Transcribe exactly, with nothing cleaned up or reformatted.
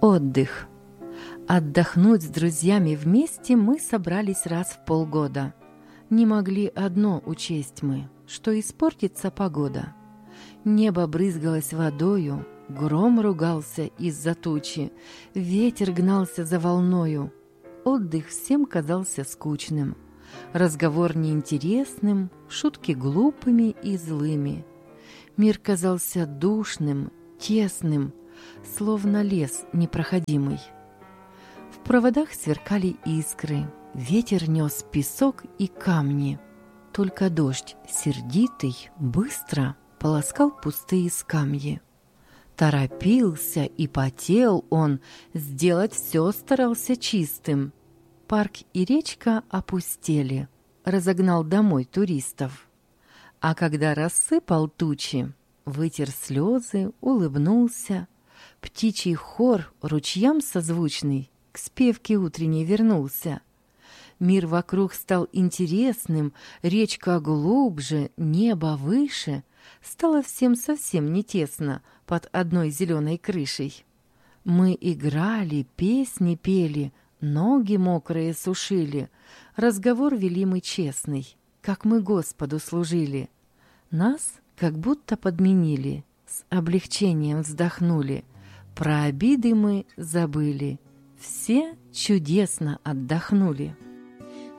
Отдых. Отдохнуть с друзьями вместе мы собрались раз в полгода. Не могли одно учесть мы, что испортится погода. Небо брызгалось водою, гром ругался из-за тучи, ветер гнался за волною. Отдых всем казался скучным, разговор неинтересным, шутки глупыми и злыми. Мир казался душным, тесным, словно лес непроходимый. В проводах сверкали искры, ветер нес песок и камни. Только дождь, сердитый, быстро полоскал пустые скамьи. Торопился и потел он, сделать все старался чистым. Парк и речка опустели, разогнал домой туристов. А когда рассыпал тучи, вытер слезы, улыбнулся, птичий хор, ручьям созвучный, к спевке утренней вернулся. Мир вокруг стал интересным, речка глубже, небо выше, стало всем совсем не тесно под одной зеленой крышей. Мы играли, песни пели, ноги мокрые сушили, разговор вели мы честный, как мы Господу служили. Нас как будто подменили, с облегчением вздохнули, про обиды мы забыли, все чудесно отдохнули.